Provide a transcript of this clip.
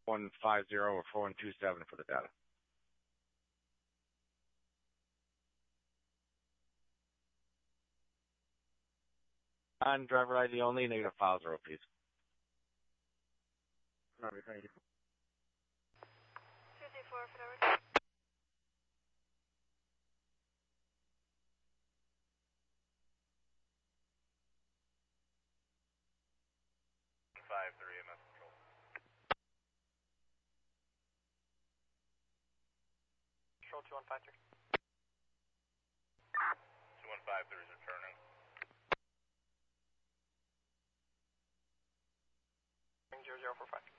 4150 or 4127 for the data. On driver ID only, -50, please. Copy, thank you. 54 for the 53 MS control. Control 2153. 2153 is returning. Ring 0045.